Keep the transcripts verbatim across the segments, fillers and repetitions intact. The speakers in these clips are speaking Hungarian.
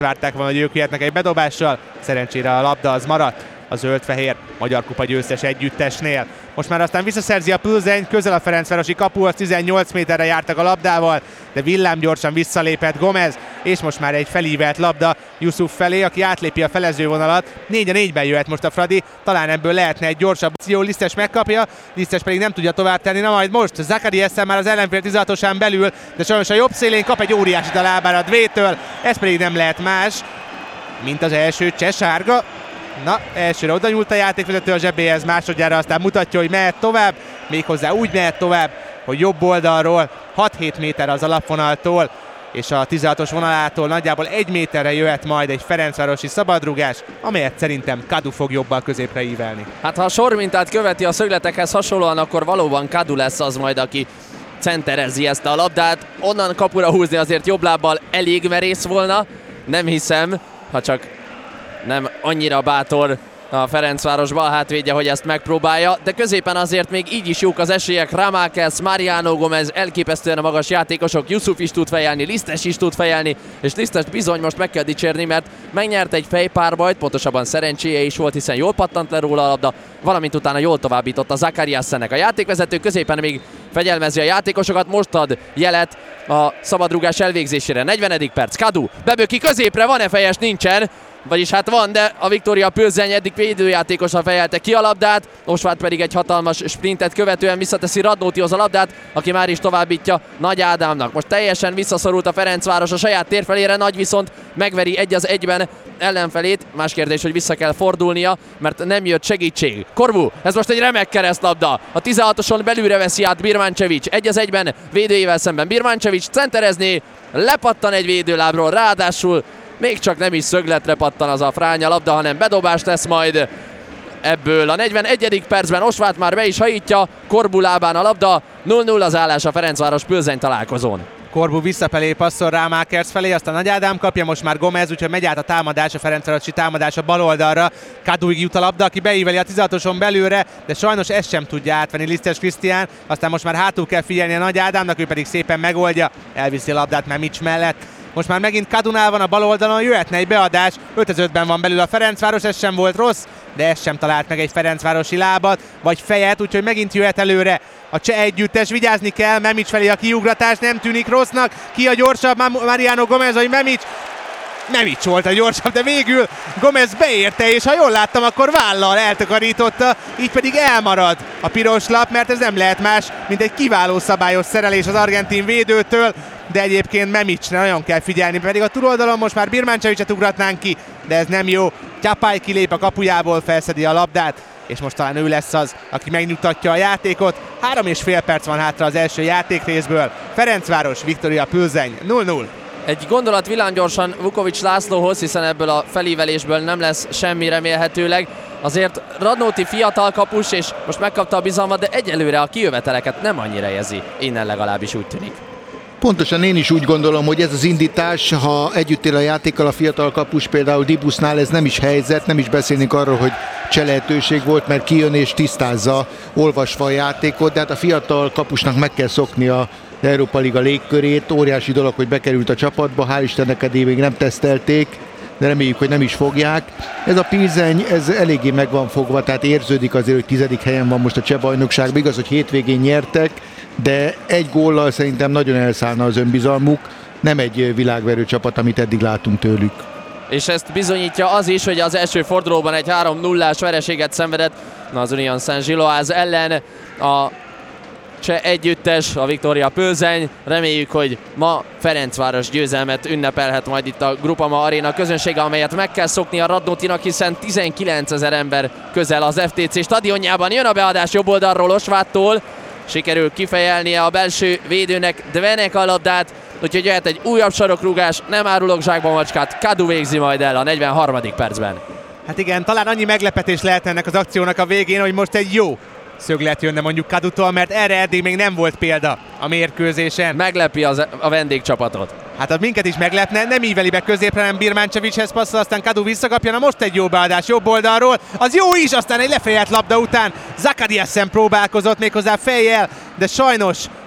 Várták volna, hogy ők jöhetnek egy bedobással, szerencsére a labda az maradt a zöld-fehér Magyar Kupa győztes együttesnél. Most már aztán visszaszerzi a Plzeň, közel a Ferencvárosi kapuhoz, tizennyolc méterre jártak a labdával, de villámgyorsan visszalépett Gomez, és most már egy felívelt labda Yusuf felé, aki átlépi a felezővonalat. négy a négyben jöhet most a Fradi, talán ebből lehetne egy gyorsabb akció, Lisztes megkapja, Lisztes pedig nem tudja tovább tenni, na majd most Zakariasen már az ellenfél tizenhatosán belül, de sajnos a jobb szélén kap egy óriásit a lábára Dvétől, ez pedig nem lehet más, mint az első cseh sárga. Na, elsőre oda nyúlt a játékvezető a zsebéhez, másodjára aztán mutatja, hogy mehet tovább, méghozzá úgy mehet tovább, hogy jobb oldalról hat-hét méter az alapvonaltól, és a tizenhatos vonalától nagyjából egy méterre jöhet majd egy ferencvárosi szabadrugás, amelyet szerintem Kadu fog jobban középre ívelni. Hát ha a sormintát követi a szögletekhez hasonlóan, akkor valóban Kadu lesz az majd, aki centerezi ezt a labdát. Onnan kapura húzni azért jobb lábbal elég merész volna, nem hiszem, ha csak nem annyira bátor a Ferencváros bal hátvédje, hogy ezt megpróbálja, de középen azért még így is jók az esélyek. Ramákesz, Mariano Gomez, elképesztően a magas játékosok, Yusuf is tud fejelni, Lisztes is tud fejelni, és Lisztes bizony most meg kell dicsérni, mert megnyert egy fejpárbajt, pontosabban szerencséje is volt, hiszen jól pattant le róla a labda, valamint utána jól továbbított a Zakariasennek. A játékvezető középen még fegyelmezi a játékosokat, most ad jelet a szabadrugás elvégzésére. negyvenedik perc, Kadu beböki középre, van-e fejes? Nincsen. Vagyis hát van, de a Viktória Plzeň eddig védőjátékosan fejelte ki a labdát, Osváth pedig egy hatalmas sprintet követően visszateszi Radnótihoz a labdát, aki már is továbbítja Nagy Ádámnak. Most teljesen visszaszorult a Ferencváros a saját tér felére, Nagy viszont megveri egy az egyben ellenfelét. Más kérdés, hogy vissza kell fordulnia, mert nem jött segítség. Corvu, ez most egy remek keresztlabda. A tizenhatoson belülre veszi át Birmancevic. Egy az egyben védőjével szemben Birmancevic centerezné, lepattan egy védőlábról, ráadásul még csak nem is szögletre pattan az a fránya labda, hanem bedobás lesz majd ebből. A negyvenegyedik percben Osváth már be is hajítja, Corbu lábán a labda, nulla nulla az állás a Ferencváros Plzeň találkozón. Corbu visszafelé passzol Ramákers felé, aztán Nagy Ádám kapja, most már Gomez, úgyhogy megy át a támadás, a Ferencvárosi támadás a bal oldalra. Kaduig jut a labda, aki beíveli a tizenhatoson belőle, de sajnos ezt sem tudja átvenni Lisztes Krisztián, aztán most már hátul kell figyelni a Nagy Ádámnak, ő pedig szépen megoldja, elviszi a labdát Memics mellett. Most már megint Kadunál van a bal oldalon, jöhetne egy beadás, öt az ötben van belül a Ferencváros, ez sem volt rossz, de ez sem talált meg egy ferencvárosi lábat, vagy fejet, úgyhogy megint jöhet előre a cseh együttes, vigyázni kell, Memics felé a kiugratás, nem tűnik rossznak, ki a gyorsabb, Mariano Gomez vagy Memics? Memics volt a gyorsabb, de végül Gomez beérte, és ha jól láttam, akkor vállal eltakarította, így pedig elmarad a piros lap, mert ez nem lehet más, mint egy kiváló szabályos szerelés az argentin védőtől, de egyébként Memicsre nagyon kell figyelni, pedig a túloldalon most már Birmancevicet ugratnánk ki, de ez nem jó. Csapály kilép a kapujából, felszedi a labdát, és most talán ő lesz az, aki megnyugtatja a játékot. Három és fél perc van hátra az első játékrészből. Ferencváros, Viktória Plzeň nulla nulla. Egy gondolat villámgyorsan Vukovics Lászlóhoz, hiszen ebből a felívelésből nem lesz semmi remélhetőleg. Azért Radnóti fiatal kapus, és most megkapta a bizalmat, de egyelőre a kijöveteleket nem annyira érzi. Innen legalábbis úgy tűnik. Pontosan én is úgy gondolom, hogy ez az indítás, ha együtt él a játékkal a fiatal kapus, például Dibusznál ez nem is helyzet, nem is beszélnénk arról, hogy cseh lehetőség volt, mert kijön és tisztázza, olvasva a játékot, de hát a fiatal kapusnak meg kell szoknia az Európa Liga légkörét, óriási dolog, hogy bekerült a csapatba, hál' Istennek eddig még nem tesztelték, de reméljük, hogy nem is fogják. Ez a Plzeň, ez eléggé meg van fogva, tehát érződik azért, hogy tizedik helyen van most a cseh bajnokságban, igaz, hogy hétvégén nyertek, de egy góllal szerintem nagyon elszállna az önbizalmuk, nem egy világverő csapat, amit eddig látunk tőlük. És ezt bizonyítja az is, hogy az első fordulóban egy három nullás vereséget szenvedett az Union Saint-Gilloise ellen a cseh együttes, a Viktória Plzeň. Reméljük, hogy ma Ferencváros győzelmet ünnepelhet majd itt a Groupama Arena közönsége, amelyet meg kell szokni a Radnótinak, hiszen tizenkilencezer ember közel az ef té cé stadionjában. Jön a beadás jobb oldalról Osváttól, sikerül kifejelnie a belső védőnek Dvenek a labdát, úgyhogy jöhet egy újabb sarokrúgás, nem árulok zsákba macskát, Kadu végzi majd el a negyvenharmadik percben. Hát igen, talán annyi meglepetés lehet ennek az akciónak a végén, hogy most egy jó szöglet jönne mondjuk Kadutól, mert erre eddig még nem volt példa a mérkőzésen. Meglepi az, a vendégcsapatot. Hát az minket is meglepne, nem íveli be középre, nem Birmancevichez passzol, aztán Kadu visszakapja, na most egy jó beadás jobb oldalról, az jó is, aztán egy lefejelt labda után Zakariasen próbálkozott méghozzá fejjel, de sajnos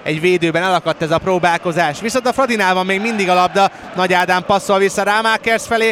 egy védőben elakadt ez a próbálkozás. Viszont a Fradinál van még mindig a labda, Nagy Ádám passzol vissza Rámákersz felé,